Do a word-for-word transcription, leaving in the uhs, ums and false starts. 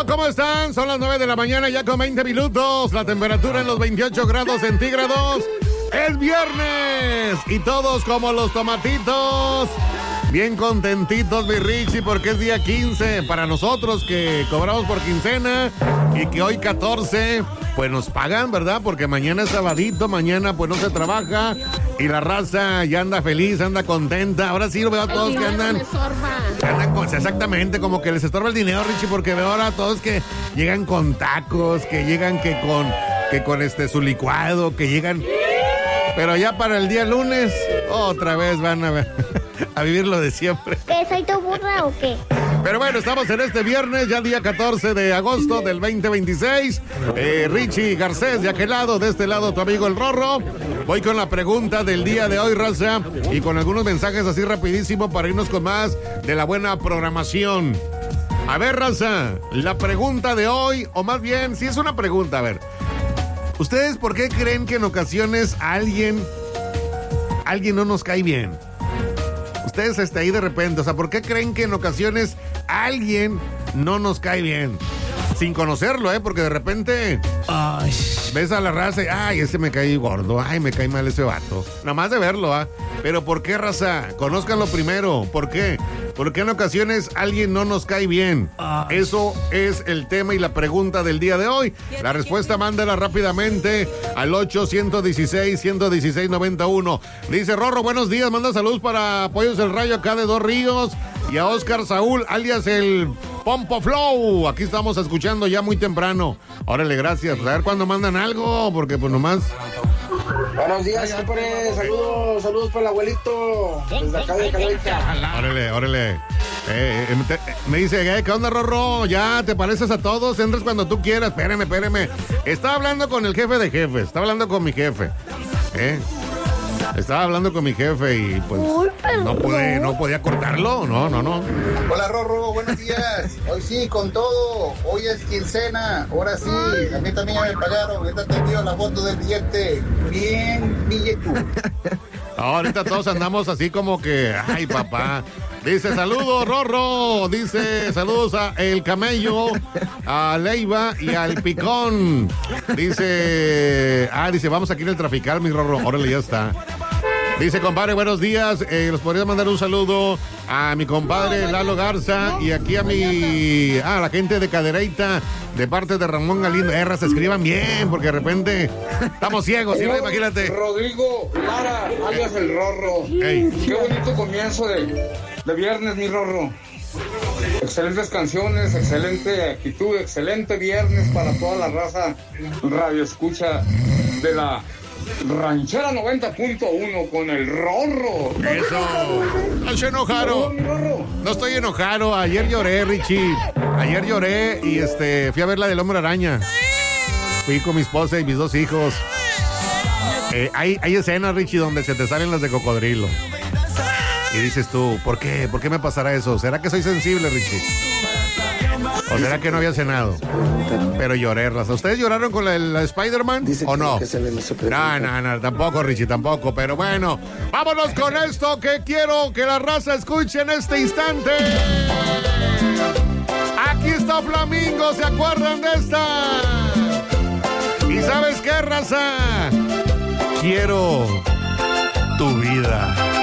¿cómo están? Son las nueve de la mañana ya con veinte minutos. La temperatura en los veintiocho grados centígrados. Es viernes y todos como los tomatitos. Bien contentitos, mi Richie, porque es día quince. Para nosotros que cobramos por quincena y que hoy catorce, pues nos pagan, ¿verdad? Porque mañana es sabadito, mañana pues no se trabaja y la raza ya anda feliz, anda contenta. Ahora sí lo veo a todos que andan, que andan con, exactamente, como que les estorba el dinero, Richie, porque veo ahora a todos que llegan con tacos, que llegan que con, que con este su licuado, que llegan... Pero ya para el día lunes, otra vez van a, a vivir lo de siempre. ¿Qué, soy tu burra o qué? Pero bueno, estamos en este viernes, ya día catorce de agosto del veinte veintiséis. Eh, Richie Garcés, de aquel lado, de este lado tu amigo el Rorro. Voy con la pregunta del día de hoy, raza, y con algunos mensajes así rapidísimo para irnos con más de la buena programación. A ver, raza, la pregunta de hoy, o más bien, si es una pregunta, a ver. ¿Ustedes por qué creen que en ocasiones a alguien, alguien no nos cae bien? Ustedes hasta ahí de repente, o sea, ¿por qué creen que en ocasiones a alguien no nos cae bien? Sin conocerlo, ¿eh? Porque de repente ay, ves a la raza y, ay, ese me cae gordo, ay, me cae mal ese vato. Nada más de verlo, ¿ah? ¿eh? Pero ¿por qué, raza? Conózcanlo primero. ¿Por qué? Porque en ocasiones alguien no nos cae bien. Eso es el tema y la pregunta del día de hoy. La respuesta mándala rápidamente al ocho uno seis, uno uno seis, nueve uno. Dice Rorro, buenos días, manda saludos para Pollos del Rayo acá de Dos Ríos y a Oscar Saúl, alias el Pompo Flow. Aquí estamos escuchando ya muy temprano. Órale, gracias. A ver cuándo mandan algo, porque pues nomás... Buenos días, compadre. Saludos, saludos para el abuelito. Desde acá de Calaveca. Órale, órale. Eh, eh, te, eh, me dice, eh, ¿qué onda, Rorro? Ya te pareces a todos, entras cuando tú quieras. Espérame, espérame. Estaba hablando con el jefe de jefes. Estaba hablando con mi jefe. ¿Eh? Estaba hablando con mi jefe y pues no pude, no podía cortarlo. No, no, no. Hola, Rorro, buenos días. Hoy sí, con todo. Hoy es quincena. Ahora sí, a mí también ya me pagaron. Ahorita te envío la foto del billete. Bien, billete. Ahorita todos andamos así como que, ay, papá. Dice, saludos, Rorro. Dice, saludos a El Camello, a Leiva y al Picón. Dice, ah, dice, vamos aquí en el Trafical, mi Rorro. Órale, ya está. Dice, compadre, buenos días. Eh, ¿Los podría mandar un saludo a mi compadre Lalo Garza y aquí a mi... Ah, a la gente de Cadereyta, de parte de Ramón Galindo. Eh, se escriban bien, porque de repente estamos ciegos, ¿sí? Imagínate. Rodrigo Lara, alias el Rorro. Ey. Qué bonito comienzo de, de viernes, mi Rorro. Excelentes canciones, excelente actitud, excelente viernes para toda la raza radio escucha de la Ranchera noventa punto uno con el Rorro. Eso. No se enojaron. No estoy enojado. Ayer lloré, Richie. Ayer lloré y este fui a ver la del Hombre Araña. Fui con mi esposa y mis dos hijos. Eh, hay, hay escenas, Richie, donde se te salen las de cocodrilo. Y dices tú, ¿por qué? ¿Por qué me pasará eso? ¿Será que soy sensible, Richie? ¿O será que no había cenado? Pero lloré, raza. ¿Ustedes lloraron con la, la Spider-Man o no? No, no, no, tampoco, Richie, tampoco. Pero bueno, vámonos con esto que quiero que la raza escuche en este instante. Aquí está Flamingo, ¿se acuerdan de esta? ¿Y sabes qué, raza? Quiero tu vida.